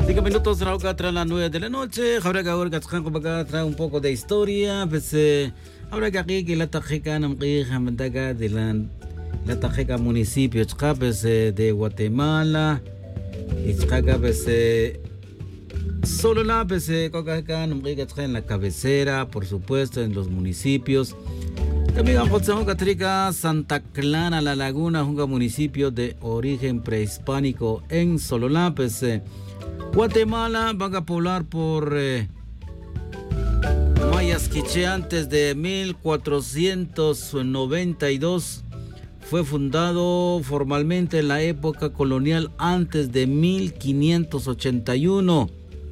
5 minutos tras las 9 de la noche. Habrá que ahora traer un poco de historia. Pues habrá que aquí la tarjeta de la tarjeta municipio de Guatemala. Y pues solo la pues en la cabecera, por supuesto, en los municipios. También a Catrica, Santa Clara, La Laguna, un municipio de origen prehispánico en Sololá, pues Guatemala van a poblar por mayas quiché antes de 1492. Fue fundado formalmente en la época colonial antes de 1581.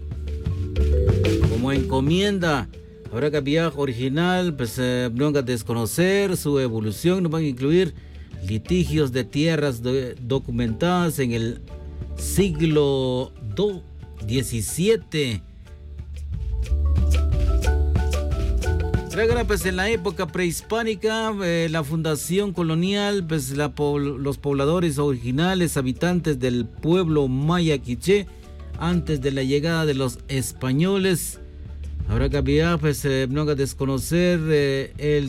Como encomienda, habrá que viaje original, pues no van a desconocer su evolución, no van a incluir litigios de tierras documentadas en el siglo XVII. Pues en la época prehispánica, la fundación colonial, pues los pobladores originales, habitantes del pueblo maya quiché, antes de la llegada de los españoles. Habrá que viajar, pues no haga desconocer el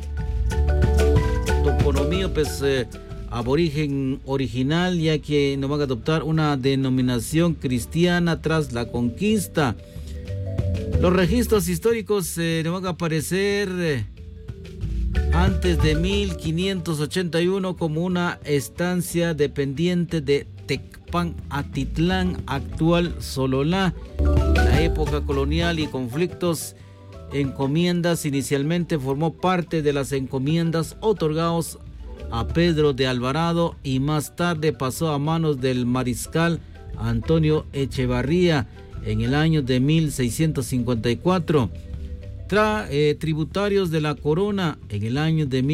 toponomía, pues aborigen original, ya que no van a adoptar una denominación cristiana tras la conquista. Los registros históricos no van a aparecer antes de 1581 como una estancia dependiente de Tecpan Atitlán, actual Sololá. La época colonial y conflictos, encomiendas, inicialmente formó parte de las encomiendas otorgadas a Pedro de Alvarado y más tarde pasó a manos del mariscal Antonio Echevarría en el año de 1654. Tributarios de la corona en el año de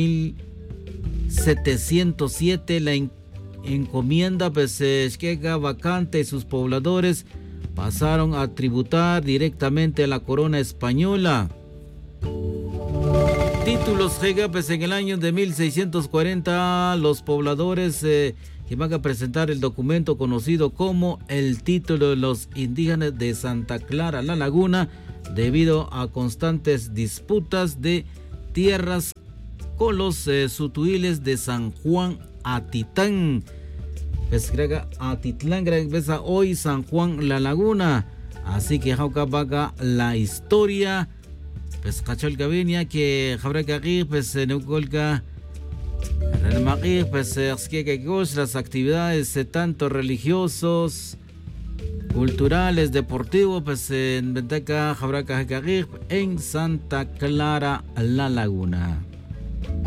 1707, la encomienda pesquega vacante y sus pobladores pasaron a tributar directamente a la corona española. Títulos pues en el año de 1640 los pobladores que van a presentar el documento conocido como el título de los indígenas de Santa Clara, La Laguna, debido a constantes disputas de tierras con los sutuiles de San Juan Atitlán. Pues Atitlán, hoy San Juan La Laguna. Así que jauca vaga la historia. Pues cachol gavinia que habrá que aquí pues no colga pues las actividades tanto religiosos, culturales, deportivos, pues en Venteca habrá que aquí en Santa Clara La Laguna.